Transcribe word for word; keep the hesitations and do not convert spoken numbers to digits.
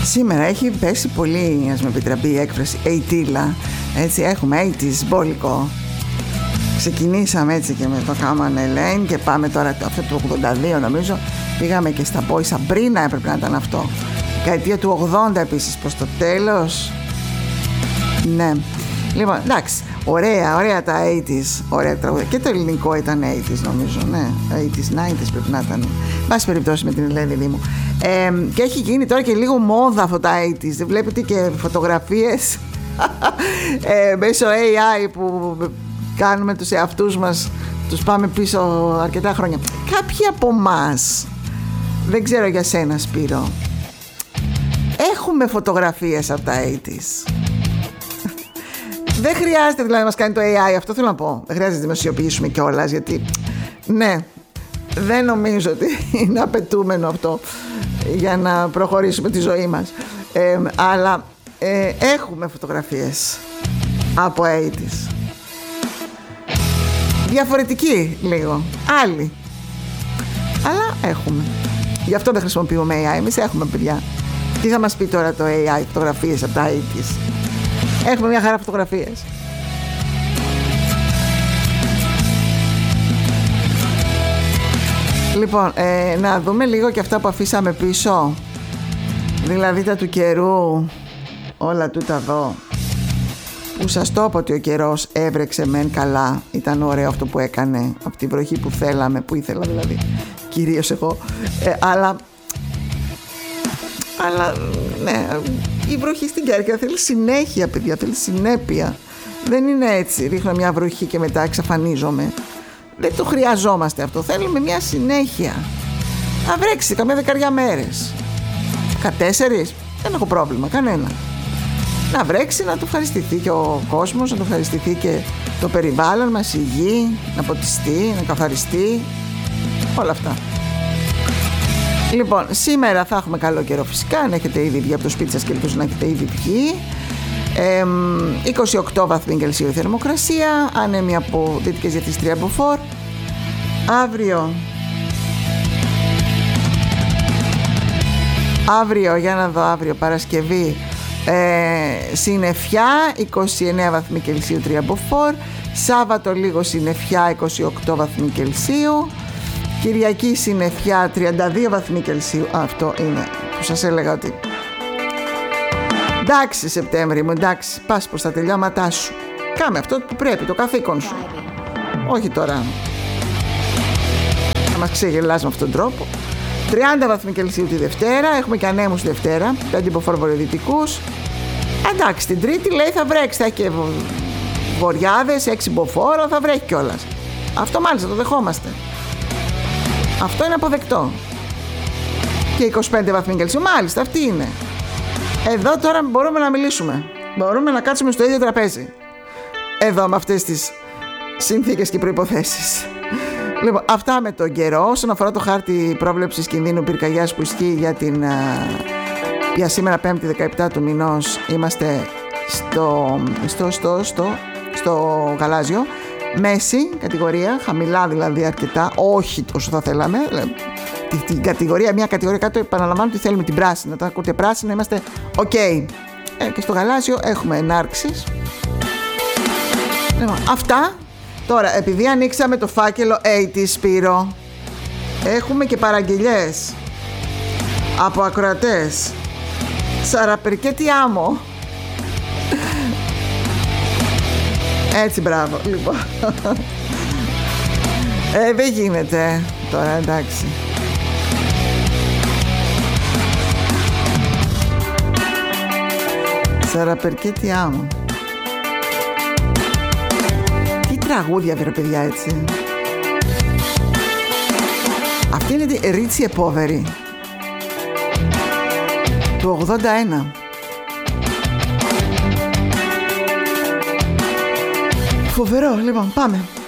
Σήμερα έχει πέσει πολύ, ας με επιτραπεί η έκφραση, ειτήλα. Έτσι έχουμε ογδόντα μπόλικο. Ξεκινήσαμε έτσι και με το Come On Elaine και πάμε τώρα αυτό το ογδόντα δύο νομίζω. Πήγαμε και στα Boy Sabrina, έπρεπε να ήταν αυτό. Δεκαετία του ογδόντα επίσης προς το τέλος. Ναι. Λοιπόν, εντάξει, ωραία, ωραία τα ογδόντα, ωραία τραγούδια. Και το ελληνικό ήταν ογδόντα νομίζω, ναι. ογδόντα, ενενήντα πρέπει να ήταν. Βάση περιπτώσει με την Ελένη Δήμου. Ε, και έχει γίνει τώρα και λίγο μόδα αυτά τα ογδόντα. Δεν βλέπετε και φωτογραφίες ε, μέσω έι άι που κάνουμε τους εαυτούς μας, τους πάμε πίσω αρκετά χρόνια. Κάποιοι από εμάς, δεν ξέρω για σένα Σπύρο, έχουμε φωτογραφίες από τα ογδόντα. Δεν χρειάζεται δηλαδή να μας κάνει το έι άι, αυτό θέλω να πω. Δεν χρειάζεται να δημοσιοποιήσουμε κιόλας, γιατί ναι, δεν νομίζω ότι είναι απαιτούμενο αυτό για να προχωρήσουμε τη ζωή μας. Ε, αλλά ε, έχουμε φωτογραφίες από ογδόντα. Διαφορετική λίγο, άλλη, αλλά έχουμε. Γι' αυτό δεν χρησιμοποιούμε έι άι. Εμείς έχουμε, παιδιά. Τι θα μας πει τώρα το έι άι, φωτογραφίες από τα ογδόντα. Έχουμε μια χαρά φωτογραφίες. Λοιπόν, ε, να δούμε λίγο και αυτά που αφήσαμε πίσω. Δηλαδή τα του καιρού, όλα τούτα εδώ. Που σας το είπα ότι ο καιρός έβρεξε μεν καλά. Ήταν ωραίο αυτό που έκανε, από την βροχή που θέλαμε, που ήθελα δηλαδή, κυρίως εγώ. ε, Αλλά Αλλά ναι, η βροχή στην Κέρκυρα θέλει συνέχεια, παιδιά, θέλει συνέπεια. Δεν είναι έτσι, ρίχνω μια βροχή και μετά εξαφανίζομαι. Δεν το χρειαζόμαστε αυτό, θέλουμε μια συνέχεια. Θα βρέξει καμιά δεκαριά μέρες, δεκατέσσερις, δεν έχω πρόβλημα, κανένα. Να βρέξει, να το ευχαριστηθεί και ο κόσμος, να το ευχαριστηθεί και το περιβάλλον μας, η γη, να ποτιστεί, να καθαριστεί, όλα αυτά. Λοιπόν, σήμερα θα έχουμε καλό καιρό φυσικά. Αν έχετε ήδη βγει από το σπίτι σας και ελπίζω να έχετε ήδη βγει. ε, είκοσι οκτώ βαθμοί Κελσίου η θερμοκρασία. Άνεμη από δυτικές διευθύνσεις τρία από φορ. Αύριο Αύριο, για να δω, αύριο Παρασκευή, ε, συννεφιά, είκοσι εννέα βαθμοί Κελσίου τρία από φορ. Σάββατο λίγο συννεφιά, είκοσι οκτώ βαθμοί Κελσίου. Κυριακή συννεφιά, τριάντα δύο βαθμοί Κελσίου. Αυτό είναι που σας έλεγα ότι εντάξει Σεπτέμβρη μου, εντάξει, πας προς τα τελειώματά σου. Κάμε αυτό που πρέπει, το καθήκον σου. Όχι τώρα να μας ξεγελάς με αυτόν τον τρόπο. τριάντα βαθμοί Κελσίου τη Δευτέρα. Έχουμε και ανέμους τη Δευτέρα, πέντε υποφόρ βορειοδυτικούς. Εντάξει, την Τρίτη λέει θα βρέξει, θα έχει και βοριάδες, έξι μποφόρ, θα βρέχει κιόλας. Αυτό μάλιστα το δεχόμαστε. Αυτό είναι αποδεκτό. Και είκοσι πέντε βαθμοί Κελσίου, μάλιστα, αυτή είναι. Εδώ τώρα μπορούμε να μιλήσουμε. Μπορούμε να κάτσουμε στο ίδιο τραπέζι. Εδώ με αυτές τις συνθήκες και προϋποθέσεις. Λοιπόν, αυτά με τον καιρό. Όσον αφορά το χάρτη πρόβλεψης κινδύνου πυρκαγιάς που ισχύει για, την, για σήμερα πέμπτη δεκαεπτά του μηνός, είμαστε στο, στο, στο, στο, στο γαλάζιο. Μέση κατηγορία, χαμηλά δηλαδή αρκετά, όχι όσο θα θέλαμε. Την, την κατηγορία, μια κατηγορία κάτω, επαναλαμβάνω ότι θέλουμε την πράσινη. Όταν ακούτε πράσινη είμαστε ok. Ε, και στο γαλάζιο έχουμε ενάρξεις. Λοιπόν, αυτά. Τώρα, επειδή ανοίξαμε το φάκελο ογδόντα, Σπύρο, έχουμε και παραγγελιές από ακροατές. Σαραπερκέτη άμμο. Έτσι, μπράβο, λοιπόν. Ε, δεν γίνεται τώρα, εντάξει. Σαραπερκέτη άμμο. Τι τραγούδια, βρε παιδιά, έτσι. Αυτή είναι τη Ρίτσι Επόβερη του ογδόντα ένα. Φοβερό, λοιπόν, πάμε.